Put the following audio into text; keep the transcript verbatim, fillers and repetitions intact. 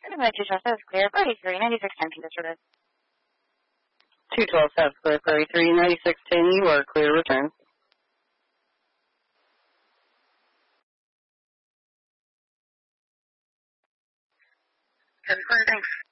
Anyway, two twelve South Clear, thirty-three ninety-six ten, can disturb it. two twelve South Clear, thirty-three ninety-six ten, you are clear return. Thanks.